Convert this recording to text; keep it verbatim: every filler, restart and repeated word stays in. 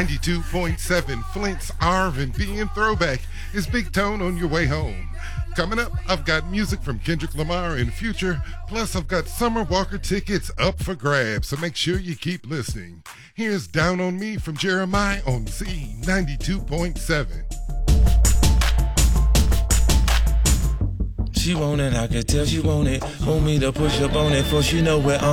ninety-two point seven Flint's R and B and Throwback is Big Tone on your way home. Coming up, I've got music from Kendrick Lamar and Future, plus I've got Summer Walker tickets up for grabs, so make sure you keep listening. Here's Down on Me from Jeremiah on Z ninety-two point seven. She want it, I can tell she want it. Want me to push up on it, for she know where I'm